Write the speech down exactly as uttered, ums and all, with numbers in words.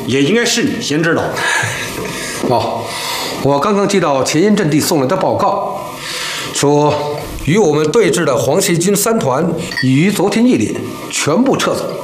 也应该是你先知道的。 哦，我刚刚接到前沿阵地送来的报告，说与我们对峙的黄旗军三团已于昨天夜里全部撤走。